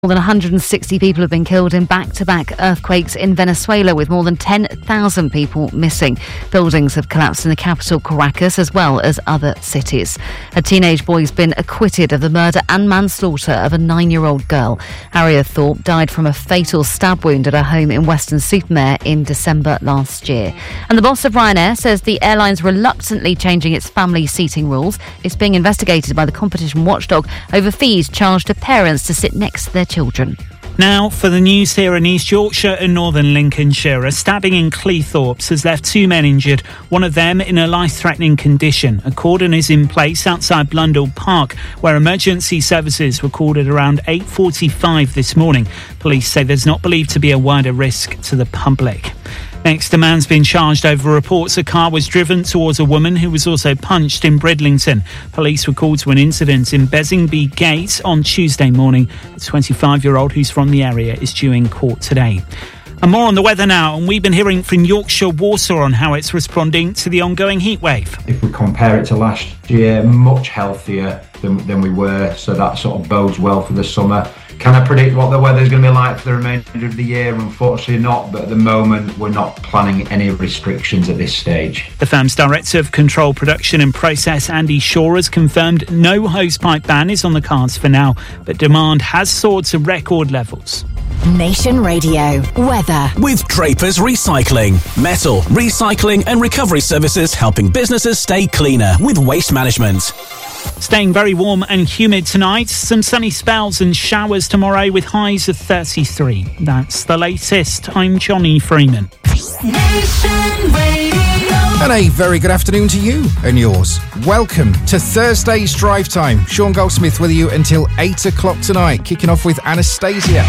More than 160 people have been killed in back-to-back earthquakes in Venezuela, with more than 10,000 people missing. Buildings have collapsed in the capital, Caracas, as well as other cities. A teenage boy has been acquitted of the murder and manslaughter of a 9-year-old girl. Harriet Thorpe died from a fatal stab wound at her home in Weston-super-Mare in December last year. And the boss of Ryanair says the airline's reluctantly changing its family seating rules. It's being investigated by the competition watchdog over fees charged to parents to sit next to their children. Now for the news here in East Yorkshire and Northern Lincolnshire. A stabbing in Cleethorpes has left 2 men injured, one of them in a life-threatening condition. A cordon is in place outside Blundell Park, where emergency services were called at around 8:45 this morning. Police say there's not believed to be a wider risk to the public. Next, a man's been charged over reports a car was driven towards a woman who was also punched in Bridlington. Police were called to an incident in Besingby Gate on Tuesday morning. The 25-year-old who's from the area is due in court today. And more on the weather now, and we've been hearing from Yorkshire Water on how it's responding to the ongoing heatwave. If we compare it to last year, much healthier than we were, so that sort of bodes well for the summer. Can I predict what the weather's going to be like for the remainder of the year? Unfortunately not, but at the moment we're not planning any restrictions at this stage. The firm's Director of Control, Production and Process, Andy Shaw, has confirmed no hosepipe ban is on the cards for now, but demand has soared to record levels. Nation Radio weather with Drapers Recycling, metal recycling and recovery services, helping businesses stay cleaner with waste management. Staying very warm and humid tonight. Some sunny spells and showers tomorrow with highs of 33. That's the latest. I'm Johnny Freeman. Nation Radio. And a very good afternoon to you and yours. Welcome to Thursday's Drive Time. Sean Goldsmith with you until 8 o'clock tonight, kicking off with Anastasia.